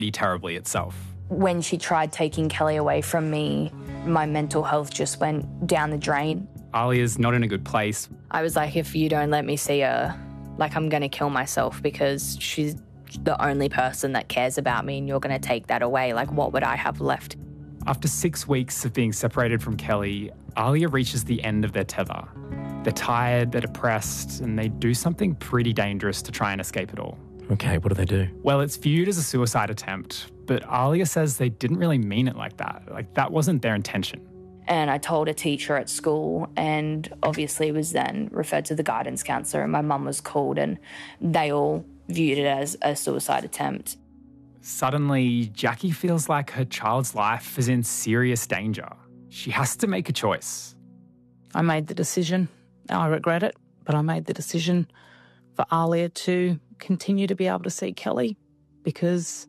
terribly itself. When she tried taking Kelly away from me, my mental health just went down the drain. Alia's not in a good place. I was like, if you don't let me see her, like, I'm going to kill myself because she's the only person that cares about me and you're going to take that away. Like, what would I have left? After 6 weeks of being separated from Kelly, Alia reaches the end of their tether. They're tired, they're depressed, and they do something pretty dangerous to try and escape it all. Okay, what do they do? Well, it's viewed as a suicide attempt, but Alia says they didn't really mean it like that. Like, that wasn't their intention. And I told a teacher at school, and obviously was then referred to the guidance counsellor, and my mum was called, and they all viewed it as a suicide attempt. Suddenly, Jackie feels like her child's life is in serious danger. She has to make a choice. I made the decision. I regret it, but I made the decision for Alia to continue to be able to see Kelly because,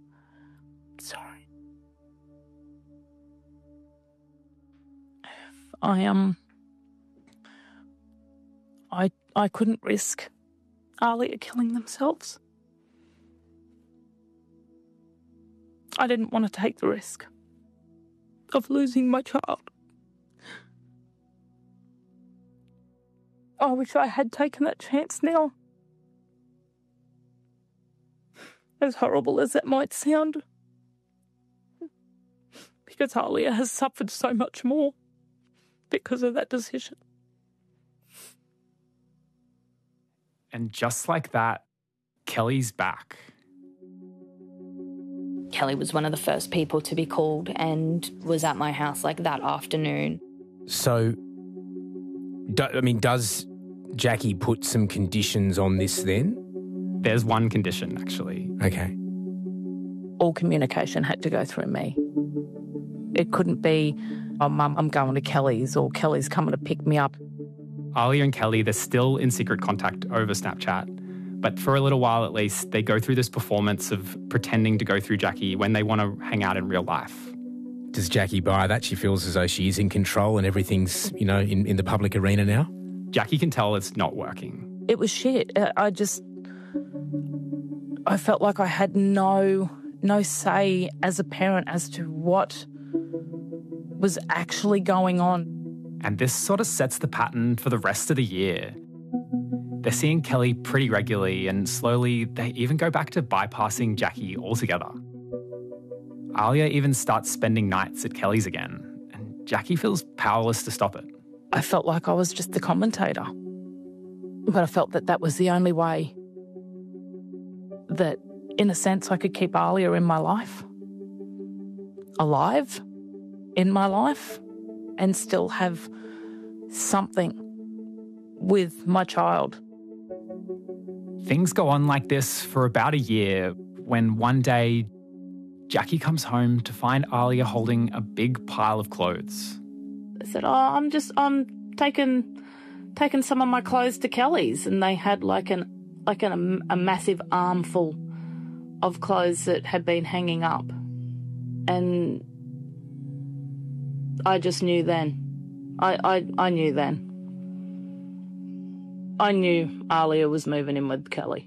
I couldn't risk Alia killing themselves. I didn't want to take the risk of losing my child. I wish I had taken that chance now. As horrible as that might sound. Because Alia has suffered so much more because of that decision. And just like that, Kelly's back. Kelly was one of the first people to be called and was at my house like that afternoon. So, does Jackie put some conditions on this then? There's one condition, actually. Okay. All communication had to go through me. It couldn't be, oh, Mum, I'm going to Kelly's, or Kelly's coming to pick me up. Alia and Kelly, they're still in secret contact over Snapchat. But for a little while at least, they go through this performance of pretending to go through Jackie when they want to hang out in real life. Does Jackie buy that? She feels as though she is in control and everything's, in the public arena now? Jackie can tell it's not working. It was shit. I felt like I had no say as a parent as to what was actually going on. And this sort of sets the pattern for the rest of the year. They're seeing Kelly pretty regularly, and slowly they even go back to bypassing Jackie altogether. Alia even starts spending nights at Kelly's again, and Jackie feels powerless to stop it. I felt like I was just the commentator. But I felt that that was the only way that, in a sense, I could keep Alia in my life, alive in my life, and still have something with my child. Things go on like this for about a year when one day Jackie comes home to find Alia holding a big pile of clothes. I said, I'm taking some of my clothes to Kelly's, and they had a massive armful of clothes that had been hanging up. And I just knew then. I knew then. I knew Alia was moving in with Kelly.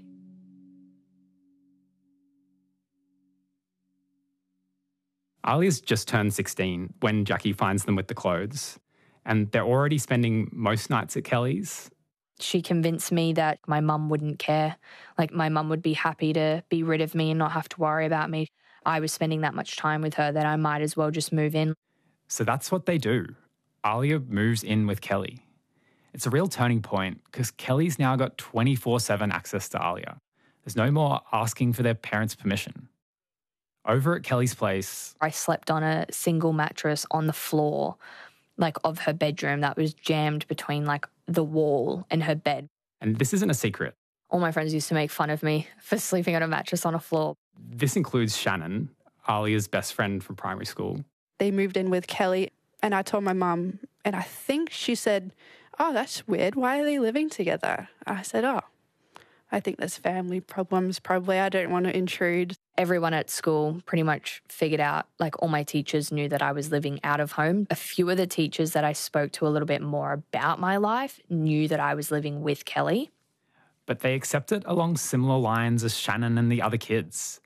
Alia's just turned 16 when Jackie finds them with the clothes, and they're already spending most nights at Kelly's. She convinced me that my mum wouldn't care. Like, my mum would be happy to be rid of me and not have to worry about me. I was spending that much time with her that I might as well just move in. So that's what they do. Alia moves in with Kelly. It's a real turning point because Kelly's now got 24/7 access to Alia. There's no more asking for their parents' permission. Over at Kelly's place, I slept on a single mattress on the floor, of her bedroom that was jammed between, the wall and her bed. And this isn't a secret. All my friends used to make fun of me for sleeping on a mattress on a floor. This includes Shannon, Alia's best friend from primary school. They moved in with Kelly, and I told my mum, and I think she said, "Oh, that's weird. Why are they living together?" I said, "Oh, I think there's family problems probably. I don't want to intrude." Everyone at school pretty much figured out, all my teachers knew that I was living out of home. A few of the teachers that I spoke to a little bit more about my life knew that I was living with Kelly. But they accept it along similar lines as Shannon and the other kids.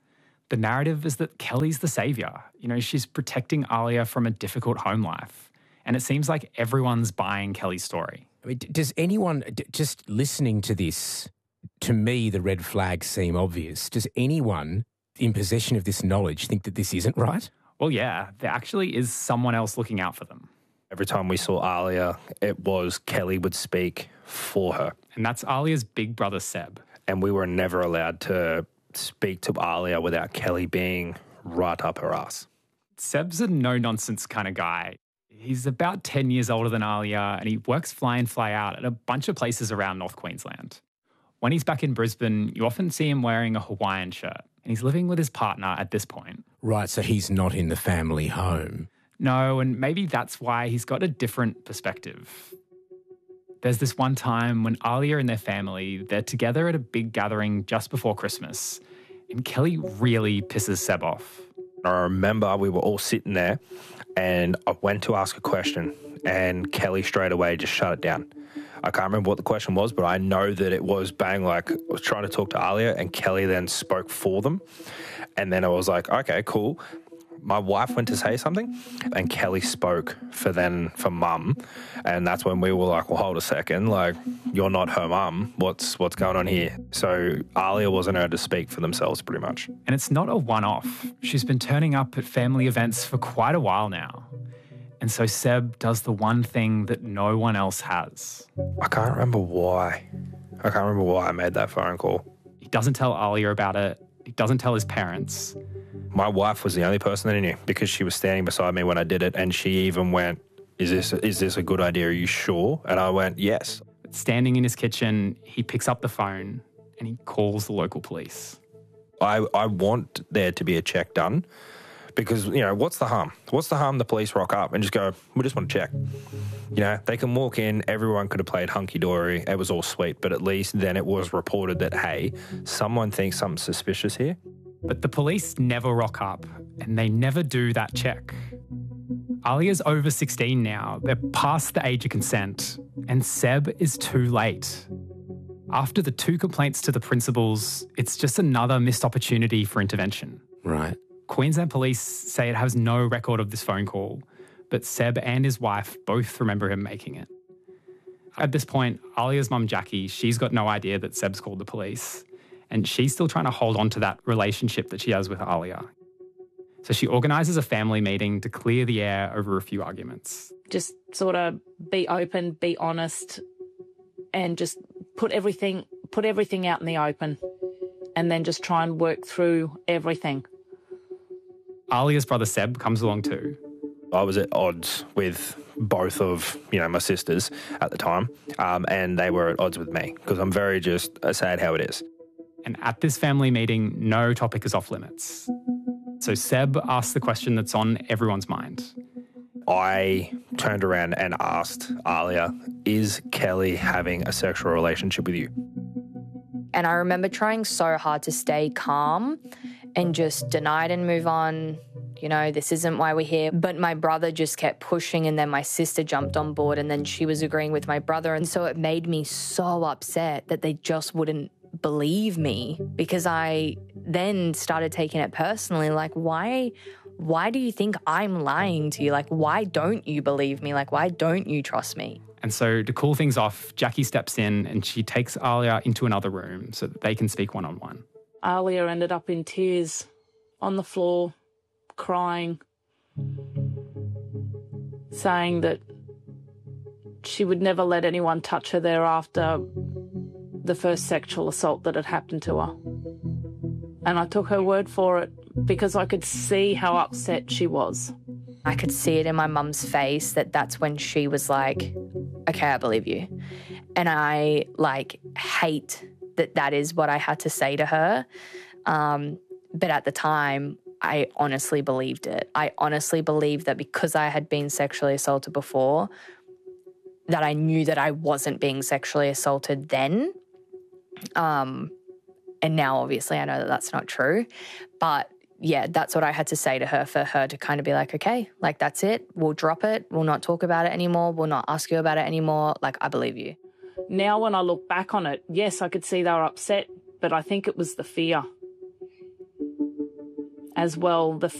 The narrative is that Kelly's the saviour. She's protecting Alia from a difficult home life. And it seems like everyone's buying Kelly's story. I mean, does anyone, just listening to this, to me, the red flags seem obvious. Does anyone in possession of this knowledge think that this isn't right? Well, yeah, there actually is someone else looking out for them. Every time we saw Alia, it was Kelly would speak for her. And that's Alia's big brother, Seb. And we were never allowed to speak to Alia without Kelly being right up her ass. Seb's a no-nonsense kind of guy. He's about 10 years older than Alia, and he works fly in, fly out at a bunch of places around North Queensland. When he's back in Brisbane, you often see him wearing a Hawaiian shirt, and he's living with his partner at this point. Right, so he's not in the family home. No, and maybe that's why he's got a different perspective. There's this one time when Alia and their family, they're together at a big gathering just before Christmas, and Kelly really pisses Seb off. I remember we were all sitting there and I went to ask a question and Kelly straight away just shut it down. I can't remember what the question was, but I know that it was bang, like I was trying to talk to Alia and Kelly then spoke for them. And then I was like, okay, cool. My wife went to say something and Kelly spoke for mum. And that's when we were like, well, hold a second, like you're not her mum. What's going on here? So Alia wasn't able to speak for themselves pretty much. And it's not a one-off. She's been turning up at family events for quite a while now. And so Seb does the one thing that no one else has. I can't remember why I made that phone call. He doesn't tell Alia about it. He doesn't tell his parents. My wife was the only person that he knew because she was standing beside me when I did it, and she even went, is this a good idea? Are you sure? And I went, yes. Standing in his kitchen, he picks up the phone and he calls the local police. I want there to be a check done because, what's the harm? What's the harm the police rock up and just go, we just want to check? They can walk in, everyone could have played hunky-dory, it was all sweet, but at least then it was reported that, hey, someone thinks something's suspicious here. But the police never rock up and they never do that check. Alia's over 16 now, they're past the age of consent, and Seb is too late. After the 2 complaints to the principals, it's just another missed opportunity for intervention. Right. Queensland Police say it has no record of this phone call, but Seb and his wife both remember him making it. At this point, Alia's mum, Jackie, she's got no idea that Seb's called the police, and she's still trying to hold on to that relationship that she has with Alia. So she organises a family meeting to clear the air over a few arguments. Just sort of be open, be honest, and just put everything out in the open, and then just try and work through everything. Alia's brother Seb comes along too. I was at odds with both of, my sisters at the time, and they were at odds with me because I'm very just sad how it is. And at this family meeting, no topic is off limits. So Seb asks the question that's on everyone's mind. I turned around and asked Alia, is Kelly having a sexual relationship with you? And I remember trying so hard to stay calm and just deny it and move on. This isn't why we're here. But my brother just kept pushing, and then my sister jumped on board, and then she was agreeing with my brother. And so it made me so upset that they just wouldn't believe me, because I then started taking it personally. Like, why do you think I'm lying to you? Like, why don't you believe me? Like, why don't you trust me? And so to cool things off, Jackie steps in and she takes Alia into another room so that they can speak one-on-one. Alia ended up in tears on the floor, crying, saying that she would never let anyone touch her thereafter the first sexual assault that had happened to her. And I took her word for it because I could see how upset she was. I could see it in my mum's face that's when she was like, okay, I believe you. And I hate that is what I had to say to her. But at the time, I honestly believed it. I honestly believed that because I had been sexually assaulted before, that I knew that I wasn't being sexually assaulted then. And now, obviously, I know that that's not true. But, yeah, that's what I had to say to her for her to kind of be like, okay, that's it. We'll drop it. We'll not talk about it anymore. We'll not ask you about it anymore. I believe you. Now when I look back on it, yes, I could see they were upset, but I think it was the fear. as well, the